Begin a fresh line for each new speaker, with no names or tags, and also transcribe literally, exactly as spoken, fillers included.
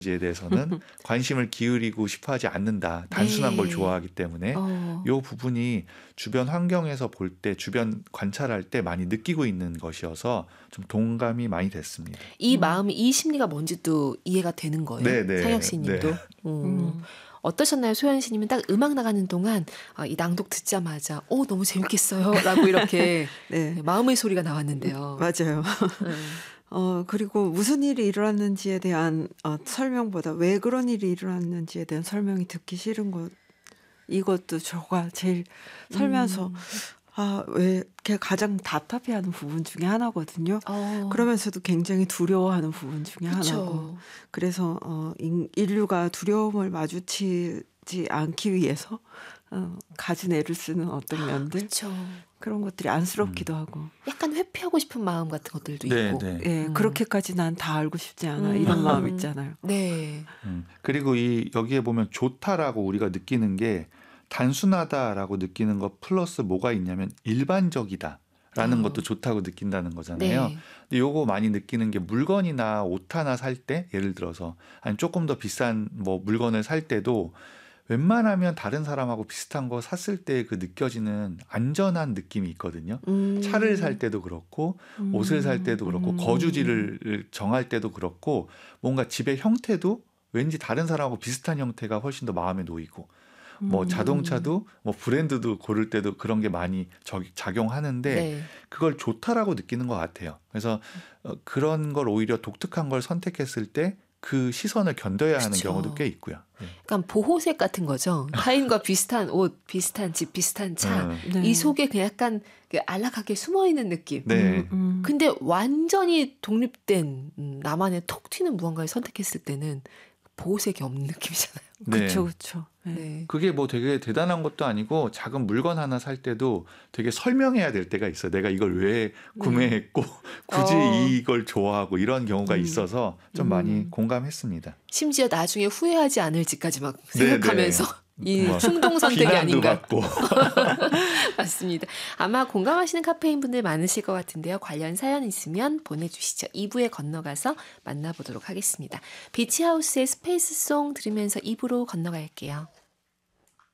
에 대해서는 관심을 기울이고 싶어하지 않는다. 단순한 걸
네.
좋아하기 때문에
어.
이 부분이 주변 환경에서 볼 때, 주변 관찰할 때 많이 느끼고 있는 것이어서 좀 동감이 많이 됐습니다.
이
음.
마음이 이 심리가 뭔지도 이해가 되는 거예요.
네네.
상혁 씨님도.
네.
음.
음.
어떠셨나요? 소연 씨님은 딱 음악 나가는 동안 아, 이 낭독 듣자마자 오 너무 재밌겠어요 라고 이렇게
네.
마음의 소리가 나왔는데요.
맞아요.
음.
어, 그리고 무슨 일이 일어났는지에 대한 어, 설명보다 왜 그런 일이 일어났는지에 대한 설명이 듣기 싫은 것, 이것도 저가 제일 살면서
음.
아, 왜 걔 가장 답답해하는 부분 중에 하나거든요.
어.
그러면서도 굉장히 두려워하는 부분 중에
그쵸.
하나고, 그래서 어, 인, 인류가 두려움을 마주치지 않기 위해서 어, 가진 애를 쓰는 어떤 면들,
그쵸.
그런 것들이 안쓰럽기도 하고.
약간 회피하고 싶은 마음 같은 것들도
네,
있고.
네.
예,
음.
그렇게까지 난 다 알고 싶지 않아.
음.
이런 마음 있잖아요.
네.
음, 그리고 이 여기에 보면 좋다라고 우리가 느끼는 게 단순하다라고 느끼는 것 플러스 뭐가 있냐면 일반적이다라는
어.
것도 좋다고 느낀다는 거잖아요.
네.
근데 요거 많이 느끼는 게 물건이나 옷 하나 살 때, 예를 들어서 아니 조금 더 비싼 뭐 물건을 살 때도 웬만하면 다른 사람하고 비슷한 거 샀을 때 그 느껴지는 안전한 느낌이 있거든요.
음.
차를 살 때도 그렇고 옷을 살 때도 그렇고
음.
거주지를 정할 때도 그렇고 뭔가 집의 형태도 왠지 다른 사람하고 비슷한 형태가 훨씬 더 마음에 놓이고 뭐
음.
자동차도 뭐 브랜드도 고를 때도 그런 게 많이 적- 작용하는데
네.
그걸 좋다라고 느끼는 것 같아요. 그래서 어, 그런 걸 오히려 독특한 걸 선택했을 때 그 시선을 견뎌야 하는
그쵸.
경우도 꽤 있고요. 네.
약간 보호색 같은 거죠. 타인과 비슷한 옷, 비슷한 집, 비슷한 차.
음,
네.
이 속에 그냥 약간 그 안락하게 숨어 있는 느낌.
네.
음, 음.
근데 완전히 독립된 음, 나만의 톡 튀는 무언가를 선택했을 때는 보호색이 없는 느낌이잖아요.
네.
그쵸, 그쵸. 네.
네.
그게 뭐 되게 대단한 것도 아니고 작은 물건 하나 살 때도 되게 설명해야 될 때가 있어요. 내가 이걸 왜 구매했고 굳이
어.
이걸 좋아하고 이런 경우가
음.
있어서 좀
음.
많이 공감했습니다.
심지어 나중에 후회하지 않을지까지 막
네,
생각하면서 이
뭐
충동 선택이
비난도
아닌가.
받고.
맞습니다. 아마 공감하시는 카페인 분들 많으실 것 같은데요. 관련 사연 있으면 보내주시죠. 이 부에 건너가서 만나보도록 하겠습니다. 비치하우스의 스페이스송 들으면서 이 부로 건너갈게요.